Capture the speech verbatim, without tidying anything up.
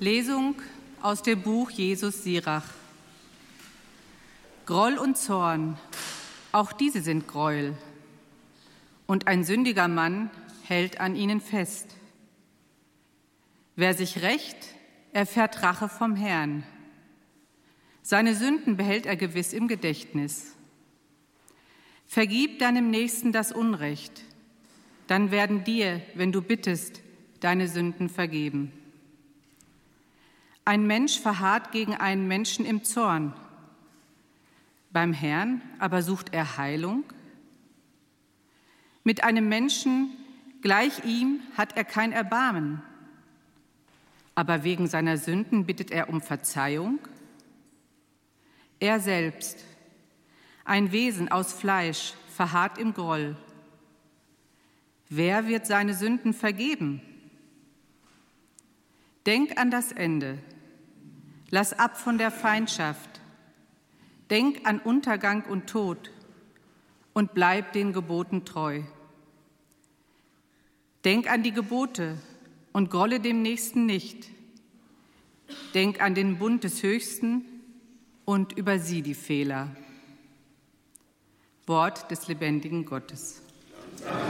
Lesung aus dem Buch Jesus Sirach. Groll und Zorn, auch diese sind Gräuel, und ein sündiger Mann hält an ihnen fest. Wer sich rächt, erfährt Rache vom Herrn. Seine Sünden behält er gewiss im Gedächtnis. Vergib deinem Nächsten das Unrecht, dann werden dir, wenn du bittest, deine Sünden vergeben. Ein Mensch verharrt gegen einen Menschen im Zorn. Beim Herrn aber sucht er Heilung. Mit einem Menschen gleich ihm hat er kein Erbarmen. Aber wegen seiner Sünden bittet er um Verzeihung. Er selbst, ein Wesen aus Fleisch, verharrt im Groll. Wer wird seine Sünden vergeben? Denk an das Ende. Lass ab von der Feindschaft. Denk an Untergang und Tod und bleib den Geboten treu. Denk an die Gebote und grolle dem Nächsten nicht. Denk an den Bund des Höchsten und übersieh die Fehler. Wort des lebendigen Gottes.